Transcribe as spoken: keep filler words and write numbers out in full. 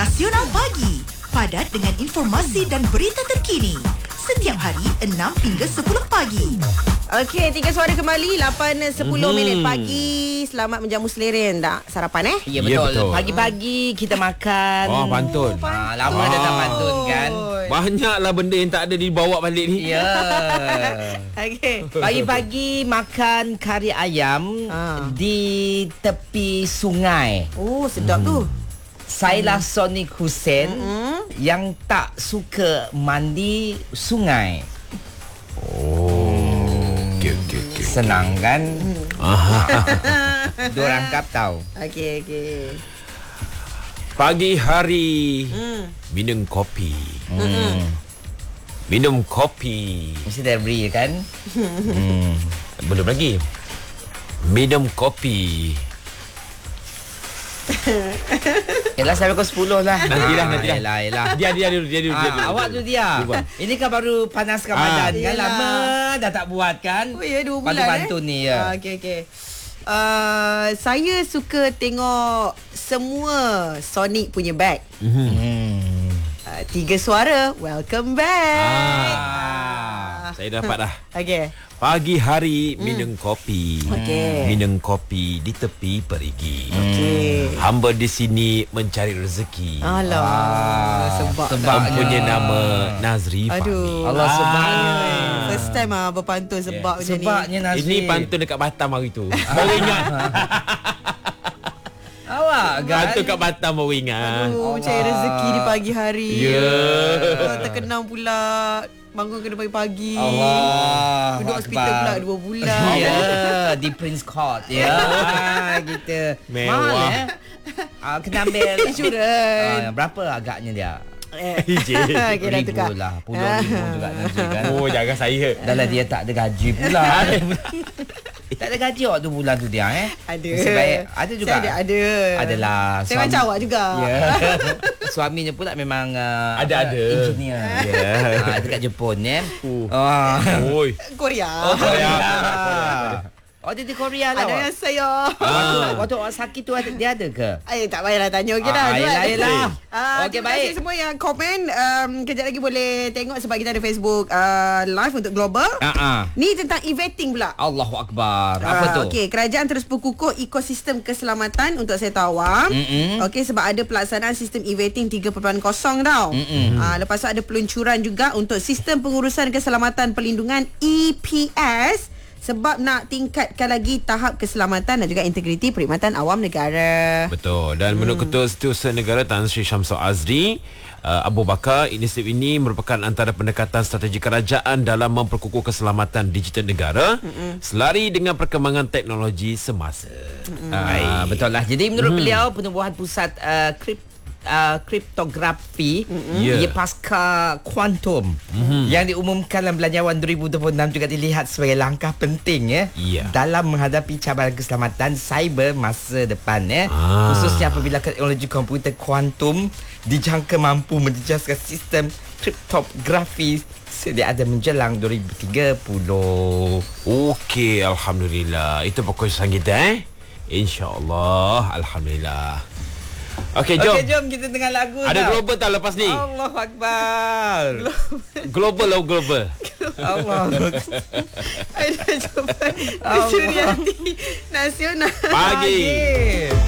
Nasional Pagi, padat dengan informasi dan berita terkini. Setiap hari enam hingga sepuluh pagi. Okey, tiga suara kembali lapan sepuluh Mhm. minit pagi. Selamat menjamu selera tak sarapan eh? Ya, Ya betul. betul. Pagi-pagi kita makan. Oh, pantun. Ah, lama dah tak pantun kan. Banyaklah benda yang tak ada dibawa balik ni. Ya. Okey. Pagi-pagi makan kari ayam Ah. di tepi sungai. Oh, sedap tu. Sailah Sonic Hussein Mm-mm. yang tak suka mandi sungai. Okey, okey, okey. Senang kan? Diorang kap tahu. Okey, okey. Pagi hari Hmm. minum kopi. Hmm. Minum kopi. Mesti dah beri kan? hmm. Belum lagi. Minum kopi. Yalah sampai pukul sepuluh lah. Nantilah, Ah, nantilah. Yelah, yelah. Dia dia dulu, dia dulu, dia Ah, dulu. awak tu dia. Cuba. Ini kan baru panaskan Ah. badan kan. Yelah. Lama dah tak buat kan. Oh ya, dua bulan Pantun-pantun eh. ni ya. Ah, okey, okey. Uh, saya suka tengok semua Sonic punya bag. Mhm. Hmm. Uh, tiga suara, welcome back. Ah. Saya dapat dah. Okey. Pagi hari minum kopi. Okey. Minum kopi di tepi perigi. Okey. Hamba di sini mencari rezeki. Alah, Ah, sebab sebab- Mempunyai Ah. nama Nazri Fahmi. Aduh. Allah sebabnya. Ah, First time ah berpantun sebab macam ni. Sebabnya Nazri. Ini pantun dekat Batam hari tu. Baru ingat. Awak kan. Pantun kat Batam baru ingat. Aduh, cari rezeki di pagi hari. Ya. Ah, terkenang pula. Bangun kena pagi-pagi. Allah. Duduk hospital pula dua bulan. Ya, di Prince Court ya. Kita Mewah. mahal eh. Ah, kena ambil Insurans. Ah, berapa agaknya dia? Eh. Ijik. Okey, dah tukar. Ribu lah. Puluh ribu juga Nazri kan. Oh, jangan saya. Dah lah dia tak ada gaji pula. Tak ada gaji awak tu bulan tu dia eh. Ada. Sebaik ada juga. Saya ada, ada. Adalah Saya macam awak juga. Ya. Suaminya pula memang uh, Ada, apa, ada. engineer. Ya. Ah, dekat Jepun ya. Uh. Ah. Oi. Korea. Oh, Korea. Korea. Oh, dia di Korea lah. Ada awak. yang saya. Waktu, waktu awak sakit tu ada, dia ada ke? Eh, tak payahlah tanya. Okey dah. Ah, yelah, yelah. Ah, Okey, terima baik. kasih semua yang komen. Um, kejap lagi boleh tengok sebab kita ada Facebook uh, live untuk global. Ah ah. Ni tentang e-vetting pula. Allahu Akbar. Apa Ah, tu? Okey, kerajaan terus berkukuh ekosistem keselamatan untuk sektor awam. Mm-mm. Okey, sebab ada pelaksanaan sistem e-vetting tiga titik kosong tau. Mm-mm. Ah, lepas tu ada peluncuran juga untuk sistem pengurusan keselamatan perlindungan E P S sebab nak tingkatkan lagi tahap keselamatan dan juga integriti perkhidmatan awam negara. Betul. Dan menurut Ketua Setiausaha Negara Tan Sri Syamsul Azri uh, Abu Bakar, inisiatif ini merupakan antara pendekatan strategi kerajaan dalam memperkukuh keselamatan digital negara Mm-mm. selari dengan perkembangan teknologi semasa. Ah, betul lah. Jadi menurut hmm. beliau penubuhan pusat uh, krip Uh, kriptografi mm-hmm. Yeah. ia pasca kuantum mm-hmm. yang diumumkan dalam Belanjawan dua ribu dua puluh enam juga dilihat sebagai langkah penting ya Yeah. dalam menghadapi cabaran keselamatan cyber masa depan ya Ah. khususnya apabila teknologi komputer kuantum dijangka mampu menjejaskan sistem kriptografi sedia ada menjelang dua ribu tiga puluh. Okey, alhamdulillah. Itu fokusan kita eh. InsyaAllah, alhamdulillah. Okey, jom. Okey, jom kita dengar lagu. Ada tau. global tak lepas ni? Allahu Akbar. Global lah, global. Allah. Ada jumpa Suryati Nasional Pagi.